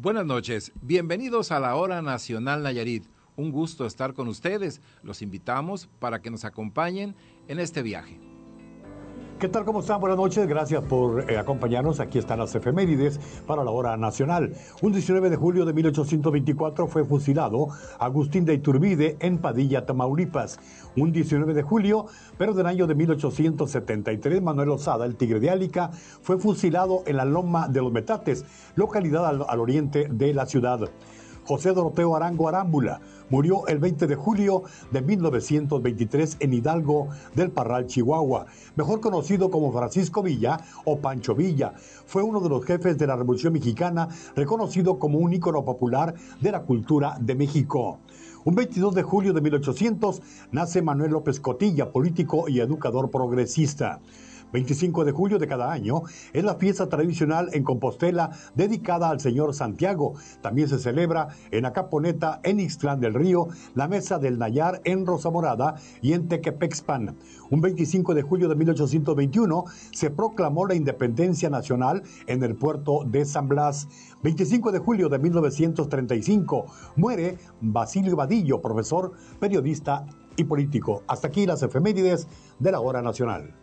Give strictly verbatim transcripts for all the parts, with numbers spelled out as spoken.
Buenas noches, bienvenidos a la Hora Nacional Nayarit. Un gusto estar con ustedes. Los invitamos para que nos acompañen en este viaje. ¿Qué tal? ¿Cómo están? Buenas noches. Gracias por eh, acompañarnos. Aquí están las efemérides para la Hora Nacional. Un diecinueve de julio de mil ochocientos veinticuatro fue fusilado Agustín de Iturbide en Padilla, Tamaulipas. Un diecinueve de julio, pero del año de mil ochocientos setenta y tres, Manuel Osada, el Tigre de Álica, fue fusilado en la Loma de los Metates, localidad al, al oriente de la ciudad. José Doroteo Arango Arámbula murió el veinte de julio de mil novecientos veintitrés en Hidalgo del Parral, Chihuahua, mejor conocido como Francisco Villa o Pancho Villa. Fue uno de los jefes de la Revolución Mexicana, reconocido como un ícono popular de la cultura de México. Un veintidós de julio de mil ochocientos nace Manuel López Cotilla, político y educador progresista. veinticinco de julio de cada año es la fiesta tradicional en Compostela dedicada al Señor Santiago. También se celebra en Acaponeta, en Ixtlán del Río, la Mesa del Nayar en Rosa Morada y en Tequepexpan. Un veinticinco de julio de mil ochocientos veintiuno se proclamó la independencia nacional en el puerto de San Blas. veinticinco de julio de mil novecientos treinta y cinco muere Basilio Vadillo, profesor, periodista y político. Hasta aquí las efemérides de la Hora Nacional.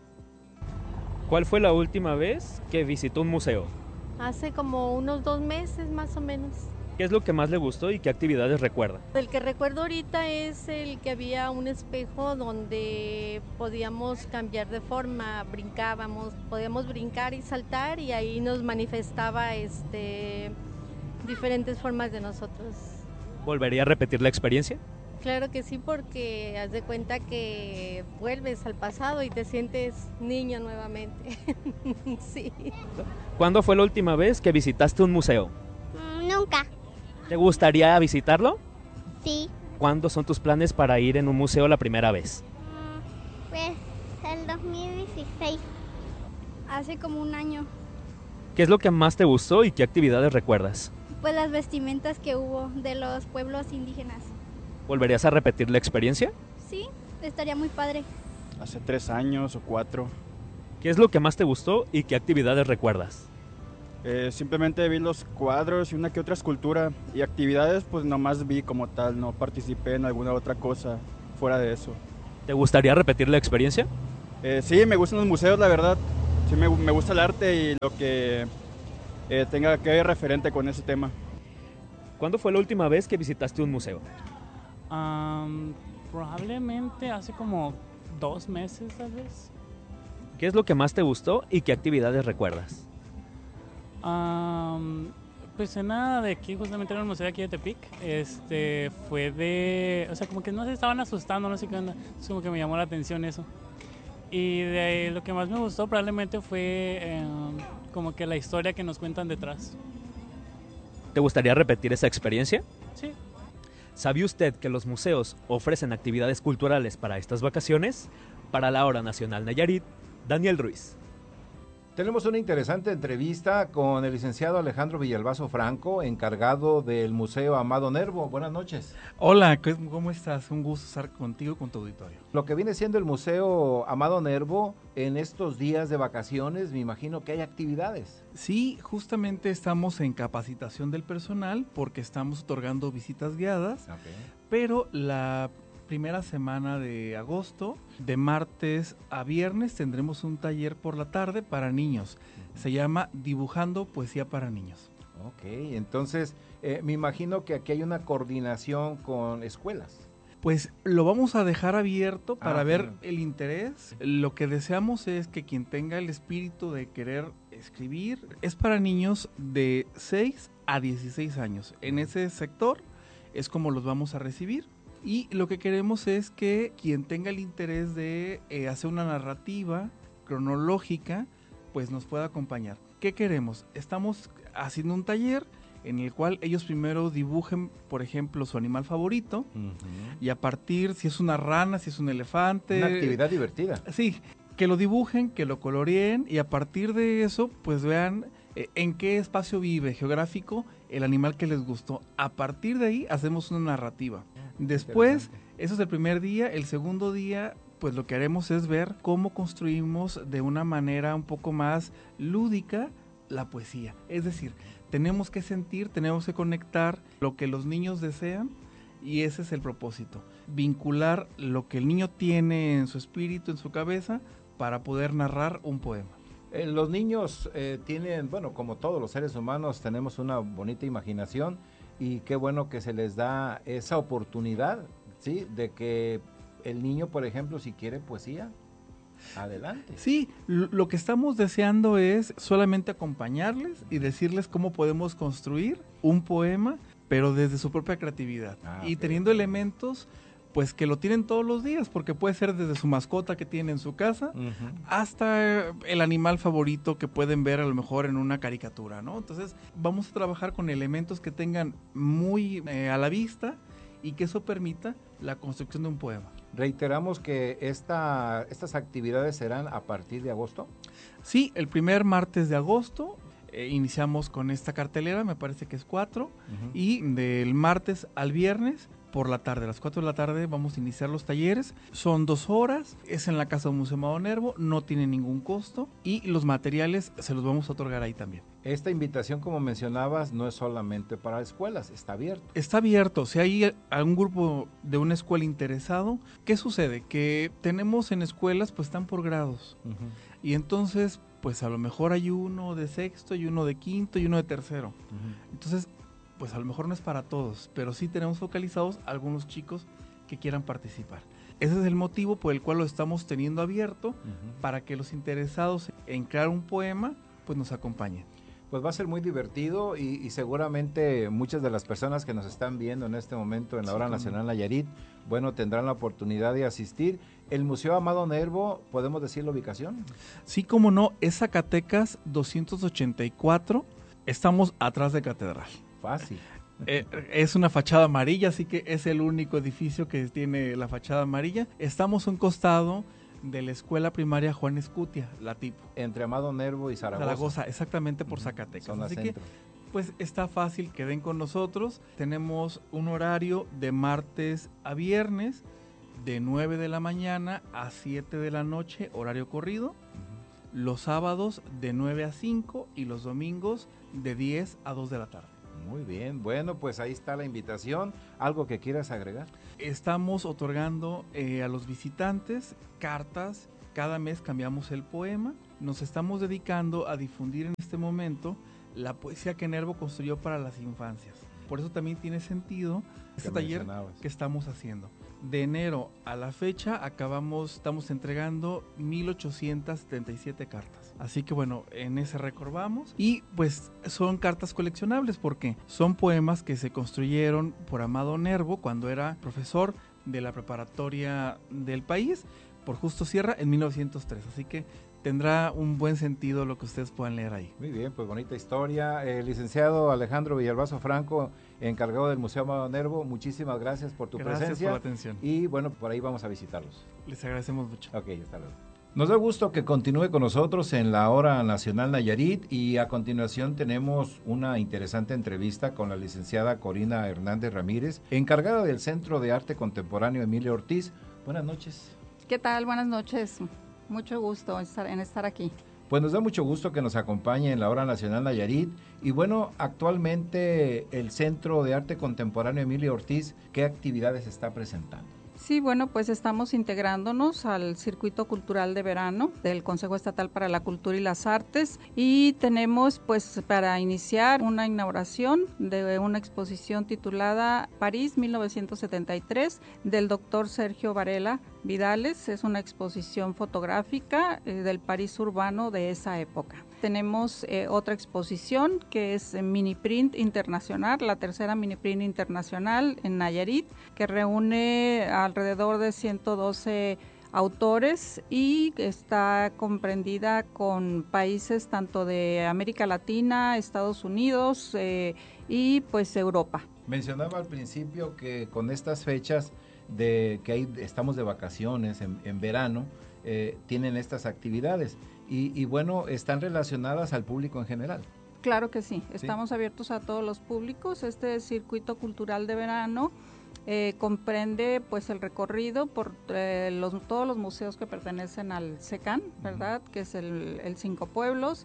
¿Cuál fue la última vez que visitó un museo? Hace como unos dos meses más o menos. ¿Qué es lo que más le gustó y qué actividades recuerda? El que recuerdo ahorita es el que había un espejo donde podíamos cambiar de forma, brincábamos, podíamos brincar y saltar y ahí nos manifestaba este, diferentes formas de nosotros. ¿Volvería a repetir la experiencia? Claro que sí, porque haz de cuenta que vuelves al pasado y te sientes niño nuevamente. Sí. ¿Cuándo fue la última vez que visitaste un museo? Mm, nunca. ¿Te gustaría visitarlo? Sí. ¿Cuándo son tus planes para ir en un museo la primera vez? Mm, pues el dos mil dieciséis. Hace como un año. ¿Qué es lo que más te gustó y qué actividades recuerdas? Pues las vestimentas que hubo de los pueblos indígenas. ¿Volverías a repetir la experiencia? Sí, estaría muy padre. Hace tres años o cuatro. ¿Qué es lo que más te gustó y qué actividades recuerdas? Eh, simplemente vi los cuadros y una que otra escultura y actividades pues nomás vi como tal, no participé en alguna otra cosa fuera de eso. ¿Te gustaría repetir la experiencia? Eh, sí, me gustan los museos, la verdad. Sí, me, me gusta el arte y lo que eh, tenga que ver referente con ese tema. ¿Cuándo fue la última vez que visitaste un museo? Um, probablemente hace como dos meses, tal vez. ¿Qué es lo que más te gustó y qué actividades recuerdas? Um, pues en nada de aquí, justamente en el museo de aquí de Tepic, este, fue de, o sea, como que no se estaban asustando, no sé qué onda, es como que me llamó la atención eso. Y de ahí, lo que más me gustó probablemente fue eh, como que la historia que nos cuentan detrás. ¿Te gustaría repetir esa experiencia? Sí. ¿Sabía usted que los museos ofrecen actividades culturales para estas vacaciones? Para la Hora Nacional Nayarit, Daniel Ruiz. Tenemos una interesante entrevista con el licenciado Alejandro Villalbazo Franco, encargado del Museo Amado Nervo. Buenas noches. Hola, ¿cómo estás? Un gusto estar contigo y con tu auditorio. Lo que viene siendo el Museo Amado Nervo, en estos días de vacaciones, me imagino que hay actividades. Sí, justamente estamos en capacitación del personal porque estamos otorgando visitas guiadas, okay. Pero la primera semana de agosto, de martes a viernes, tendremos un taller por la tarde para niños. Uh-huh. Se llama Dibujando Poesía para Niños. Ok, entonces eh, me imagino que aquí hay una coordinación con escuelas. Pues lo vamos a dejar abierto para ah, ver claro. el interés. Lo que deseamos es que quien tenga el espíritu de querer escribir, es para niños de seis a dieciséis años. En ese sector es como los vamos a recibir. Y lo que queremos es que quien tenga el interés de eh, hacer una narrativa cronológica, pues nos pueda acompañar. ¿Qué queremos? Estamos haciendo un taller en el cual ellos primero dibujen, por ejemplo, su animal favorito, uh-huh. y a partir, si es una rana, si es un elefante... Una actividad divertida. Sí, que lo dibujen, que lo coloreen, y a partir de eso, pues vean eh, en qué espacio vive geográfico el animal que les gustó. A partir de ahí, hacemos una narrativa. Después, eso es el primer día. El segundo día, pues lo que haremos es ver cómo construimos de una manera un poco más lúdica la poesía. Es decir, tenemos que sentir, tenemos que conectar lo que los niños desean y ese es el propósito. Vincular lo que el niño tiene en su espíritu, en su cabeza, para poder narrar un poema. Eh, los niños eh, tienen, bueno, como todos los seres humanos, tenemos una bonita imaginación y qué bueno que se les da esa oportunidad, ¿sí? De que el niño, por ejemplo, si quiere poesía, adelante. Sí, lo que estamos deseando es solamente acompañarles y decirles cómo podemos construir un poema, pero desde su propia creatividad ah, y okay. teniendo elementos pues que lo tienen todos los días, porque puede ser desde su mascota que tiene en su casa uh-huh. hasta el animal favorito que pueden ver a lo mejor en una caricatura, ¿no? Entonces vamos a trabajar con elementos que tengan muy eh, a la vista y que eso permita la construcción de un poema. Reiteramos que esta, estas actividades serán a partir de agosto. Sí, el primer martes de agosto eh, iniciamos con esta cartelera, me parece que es cuatro, uh-huh. y del martes al viernes por la tarde, a las cuatro de la tarde vamos a iniciar los talleres, son dos horas, es en la Casa Museo Amado Nervo, no tiene ningún costo y los materiales se los vamos a otorgar ahí también. Esta invitación, como mencionabas, no es solamente para escuelas, está abierto. Está abierto, si hay algún grupo de una escuela interesado, ¿qué sucede? Que tenemos en escuelas, pues están por grados, uh-huh. y entonces, pues a lo mejor hay uno de sexto y uno de quinto y uno de tercero, uh-huh. entonces pues a lo mejor no es para todos, pero sí tenemos focalizados algunos chicos que quieran participar. Ese es el motivo por el cual lo estamos teniendo abierto, uh-huh. para que los interesados en crear un poema, pues nos acompañen. Pues va a ser muy divertido y, y seguramente muchas de las personas que nos están viendo en este momento en la Hora sí, Nacional Nayarit, bueno, tendrán la oportunidad de asistir. El Museo Amado Nervo, ¿podemos decir la ubicación? Sí, cómo no, es Zacatecas doscientos ochenta y cuatro, estamos atrás de Catedral. Fácil. Eh, es una fachada amarilla, así que es el único edificio que tiene la fachada amarilla. Estamos a un costado de la escuela primaria Juan Escutia, la tipo. Entre Amado Nervo y Zaragoza. Zaragoza, exactamente por Zacatecas. Zona así centro. Que, pues está fácil que den con nosotros. Tenemos un horario de martes a viernes, de nueve de la mañana a siete de la noche, horario corrido. Uh-huh. Los sábados de nueve a cinco y los domingos de diez a dos de la tarde. Muy bien, bueno, pues ahí está la invitación. ¿Algo que quieras agregar? Estamos otorgando eh, a los visitantes cartas, cada mes cambiamos el poema, nos estamos dedicando a difundir en este momento la poesía que Nervo construyó para las infancias. Por eso también tiene sentido este taller que estamos haciendo. De enero a la fecha acabamos, estamos entregando mil ochocientas setenta y siete cartas. Así que bueno, en ese récord vamos. Y pues son cartas coleccionables porque son poemas que se construyeron por Amado Nervo cuando era profesor de la preparatoria del país por Justo Sierra en mil novecientos tres. Así que tendrá un buen sentido lo que ustedes puedan leer ahí. Muy bien, pues bonita historia. El licenciado Alejandro Villalbazo Franco, encargado del Museo Amado Nervo, muchísimas gracias por tu gracias presencia. Gracias por la atención. Y bueno, por ahí vamos a visitarlos. Les agradecemos mucho. Ok, hasta luego. Nos da gusto que continúe con nosotros en la Hora Nacional Nayarit y a continuación tenemos una interesante entrevista con la licenciada Corina Hernández Ramírez, encargada del Centro de Arte Contemporáneo Emilio Ortiz. Buenas noches. ¿Qué tal? Buenas noches. Mucho gusto estar, en estar aquí. Pues nos da mucho gusto que nos acompañe en la Hora Nacional Nayarit. Y bueno, actualmente el Centro de Arte Contemporáneo Emilio Ortiz, ¿qué actividades está presentando? Sí, bueno, pues estamos integrándonos al Circuito Cultural de Verano del Consejo Estatal para la Cultura y las Artes y tenemos pues para iniciar una inauguración de una exposición titulada París mil novecientos setenta y tres del doctor Sergio Varela Vidales. Es una exposición fotográfica eh, del París urbano de esa época. Tenemos eh, otra exposición que es Mini Print Internacional, la tercera Mini Print Internacional en Nayarit, que reúne alrededor de ciento doce autores y está comprendida con países tanto de América Latina, Estados Unidos eh, y pues Europa. Mencionaba al principio que con estas fechas de que hay, estamos de vacaciones en, en verano, eh, tienen estas actividades. Y, y bueno, ¿están relacionadas al público en general? Claro que sí, estamos ¿Sí? abiertos a todos los públicos. Este circuito cultural de verano eh, comprende pues el recorrido por eh, los, todos los museos que pertenecen al SECAN, ¿verdad? Uh-huh. Que es el, el Cinco Pueblos.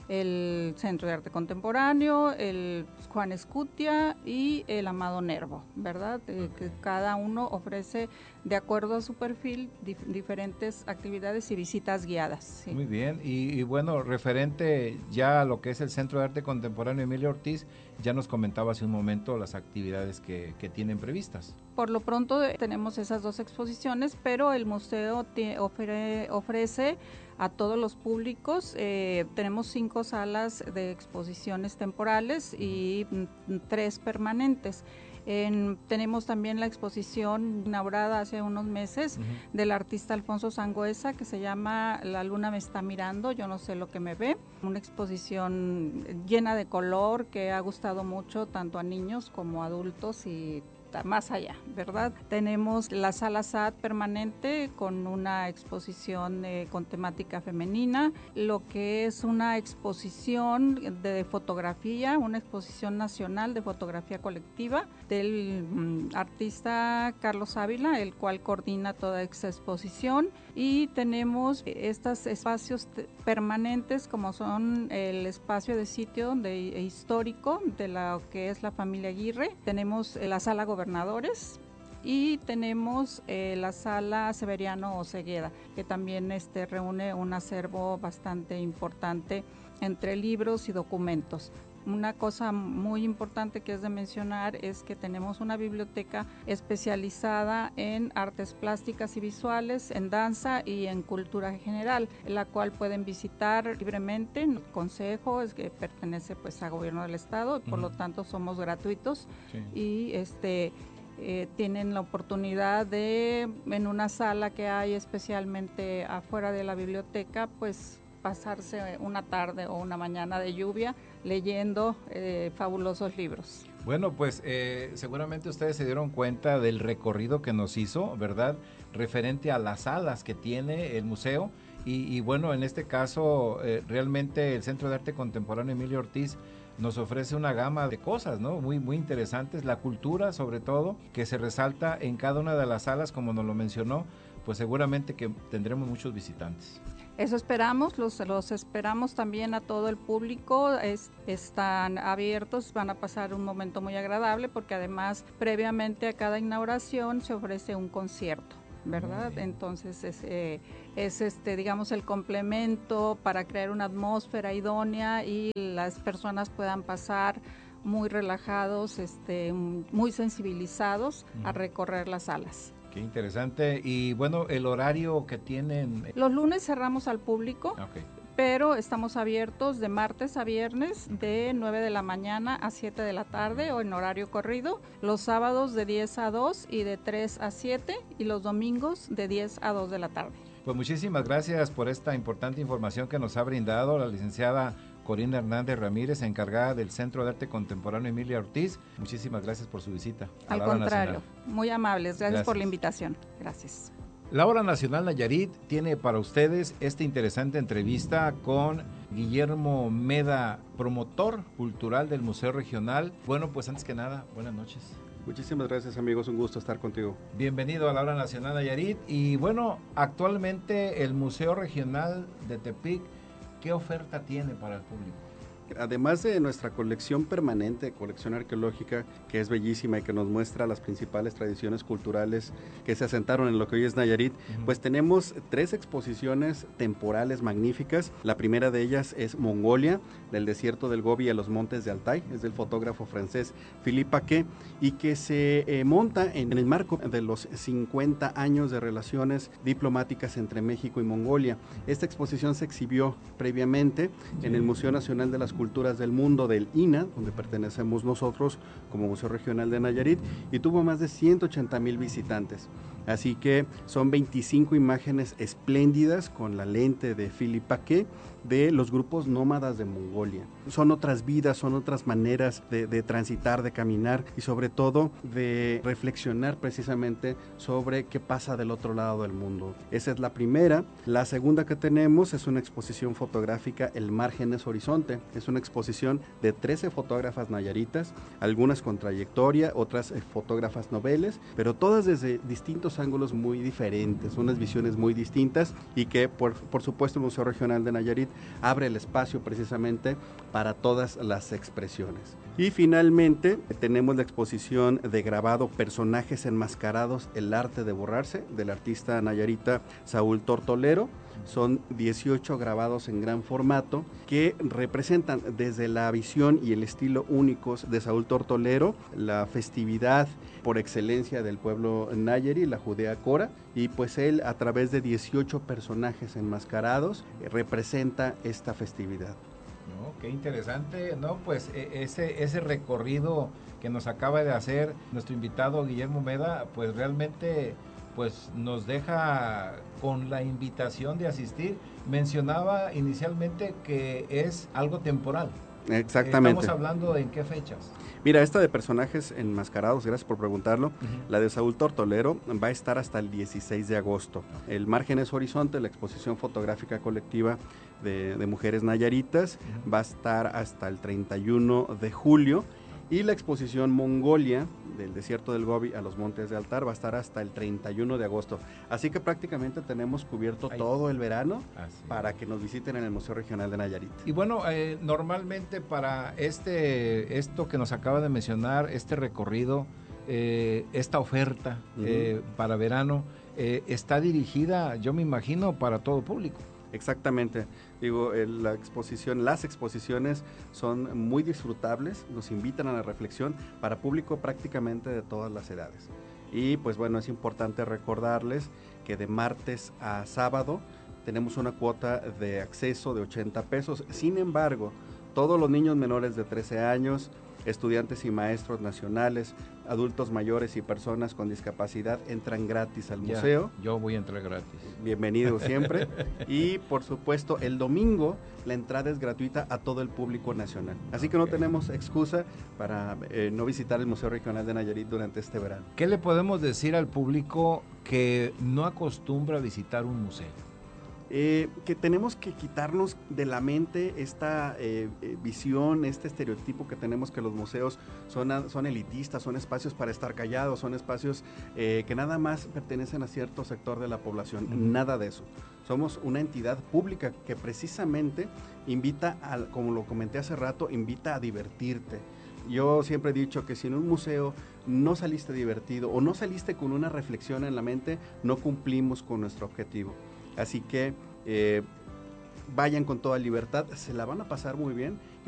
el Centro de Arte Contemporáneo, el Juan Escutia y el Amado Nervo, ¿verdad? Eh, que cada uno ofrece, de acuerdo a su perfil, dif diferentes actividades y visitas guiadas. Sí. Muy bien, y, y bueno, referente ya a lo que es el Centro de Arte Contemporáneo Emilio Ortiz, ya nos comentaba hace un momento las actividades que, que tienen previstas. Por lo pronto eh, tenemos esas dos exposiciones, pero el museo te ofre, ofrece a todos los públicos. Eh, tenemos cinco salas de exposiciones temporales y mm, tres permanentes. En, tenemos también la exposición inaugurada hace unos meses uh-huh. del artista Alfonso Sangüesa, que se llama La Luna me está mirando, yo no sé lo que me ve. Una exposición llena de color que ha gustado mucho tanto a niños como a adultos y más allá, ¿verdad? Tenemos la sala S A T permanente con una exposición eh, con temática femenina, lo que es una exposición de fotografía, una exposición nacional de fotografía colectiva del mm, artista Carlos Ávila, el cual coordina toda esta exposición, y tenemos estos espacios permanentes como son el espacio de sitio de, histórico de lo que es la familia Aguirre, tenemos la sala gobernadora y tenemos eh, la sala Severiano Osegueda, que también este, reúne un acervo bastante importante entre libros y documentos. Una cosa muy importante que es de mencionar es que tenemos una biblioteca especializada en artes plásticas y visuales, en danza y en cultura general, la cual pueden visitar libremente. El consejo es que pertenece pues a gobierno del estado, y por uh-huh. lo tanto somos gratuitos sí. y este eh, tienen la oportunidad de, en una sala que hay especialmente afuera de la biblioteca, pues pasarse una tarde o una mañana de lluvia leyendo eh, fabulosos libros. Bueno, pues eh, seguramente ustedes se dieron cuenta del recorrido que nos hizo, ¿verdad? Referente a las salas que tiene el museo y, y bueno, en este caso eh, realmente el Centro de Arte Contemporáneo Emilio Ortiz nos ofrece una gama de cosas, ¿no? Muy, muy interesantes, la cultura sobre todo, que se resalta en cada una de las salas, como nos lo mencionó, pues seguramente que tendremos muchos visitantes. Eso esperamos, los, los esperamos también a todo el público, es, están abiertos, van a pasar un momento muy agradable porque además previamente a cada inauguración se ofrece un concierto, ¿verdad? Entonces es, eh, es este, digamos, el complemento para crear una atmósfera idónea y las personas puedan pasar muy relajados, este, muy sensibilizados uh-huh. a recorrer las salas. Qué interesante. Y bueno, el horario que tienen. Los lunes cerramos al público, okay. pero estamos abiertos de martes a viernes de nueve de la mañana a siete de la tarde o en horario corrido, los sábados de diez a dos y de tres a siete y los domingos de diez a dos de la tarde. Pues muchísimas gracias por esta importante información que nos ha brindado la licenciada Corina Hernández Ramírez, encargada del Centro de Arte Contemporáneo Emilia Ortiz. Muchísimas gracias por su visita. Al contrario, muy amables. Gracias, gracias por la invitación. Gracias. La Hora Nacional Nayarit tiene para ustedes esta interesante entrevista con Guillermo Meda, promotor cultural del Museo Regional. Bueno, pues antes que nada, buenas noches. Muchísimas gracias, amigos, un gusto estar contigo. Bienvenido a la Hora Nacional Nayarit. Y bueno, actualmente el Museo Regional de Tepic, ¿qué oferta tiene para el público? Además de nuestra colección permanente, colección arqueológica, que es bellísima y que nos muestra las principales tradiciones culturales que se asentaron en lo que hoy es Nayarit, uh-huh. pues tenemos tres exposiciones temporales magníficas. La primera de ellas es Mongolia, del desierto del Gobi a los montes de Altai, es del fotógrafo francés Philippe Paquet, y que se eh, monta en, en el marco de los cincuenta años de relaciones diplomáticas entre México y Mongolia. Esta exposición se exhibió previamente sí. en el Museo Nacional de las Culturas del Mundo del I N A, donde pertenecemos nosotros como Museo Regional de Nayarit, y tuvo más de ciento ochenta mil visitantes. Así que son veinticinco imágenes espléndidas con la lente de Philippe Paquet de los grupos nómadas de Mongolia. Son otras vidas, son otras maneras de, de transitar, de caminar y sobre todo de reflexionar precisamente sobre qué pasa del otro lado del mundo. Esa es la primera. La segunda que tenemos es una exposición fotográfica, El Margen es Horizonte. Es una exposición de trece fotógrafas nayaritas, algunas con trayectoria, otras eh, fotógrafas noveles, pero todas desde distintos ángulos muy diferentes, unas visiones muy distintas y que por, por supuesto el Museo Regional de Nayarit abre el espacio precisamente para todas las expresiones. Y finalmente tenemos la exposición de grabado Personajes enmascarados, el arte de borrarse, del artista nayarita Saúl Tortolero. Son dieciocho grabados en gran formato que representan desde la visión y el estilo únicos de Saúl Tortolero, la festividad por excelencia del pueblo nayari, la Judea Cora, y pues él a través de dieciocho personajes enmascarados eh, representa esta festividad. No, qué interesante, no, pues ese, ese recorrido que nos acaba de hacer nuestro invitado Guillermo Meda, pues realmente pues nos deja con la invitación de asistir. Mencionaba inicialmente que es algo temporal. Exactamente. Estamos hablando de en qué fechas. Mira, esta de Personajes enmascarados, gracias por preguntarlo, uh-huh. La de Saúl Tortolero va a estar hasta el dieciséis de agosto. El margen es horizonte, la exposición fotográfica colectiva de, de mujeres nayaritas, uh-huh. va a estar hasta el treinta y uno de julio. Y la exposición Mongolia, del desierto del Gobi a los montes de Altar, va a estar hasta el treinta y uno de agosto. Así que prácticamente tenemos cubierto Ahí. todo el verano Así. para que nos visiten en el Museo Regional de Nayarit. Y bueno, eh, normalmente para este esto que nos acaba de mencionar, este recorrido, eh, esta oferta uh-huh. eh, para verano, eh, está dirigida, yo me imagino, para todo público. Exactamente, digo, el, la exposición, las exposiciones son muy disfrutables, nos invitan a la reflexión para público prácticamente de todas las edades. Y pues bueno, es importante recordarles que de martes a sábado tenemos una cuota de acceso de ochenta pesos, sin embargo, todos los niños menores de trece años, estudiantes y maestros nacionales, adultos mayores y personas con discapacidad entran gratis al ya, museo. Yo voy a entrar gratis. Bienvenido siempre. Y por supuesto, el domingo la entrada es gratuita a todo el público nacional. Así que no okay. tenemos excusa para eh, no visitar el Museo Regional de Nayarit durante este verano. ¿Qué le podemos decir al público que no acostumbra a visitar un museo? Eh, que tenemos que quitarnos de la mente esta eh, eh, visión, este estereotipo que tenemos que los museos son, a, son elitistas, son espacios para estar callados, son espacios eh, que nada más pertenecen a cierto sector de la población, uh-huh. nada de eso. Somos una entidad pública que precisamente invita, a, como lo comenté hace rato, invita a divertirte. Yo siempre he dicho que si en un museo no saliste divertido o no saliste con una reflexión en la mente, no cumplimos con nuestro objetivo. Así que eh, vayan con toda libertad, se la van a pasar muy bien.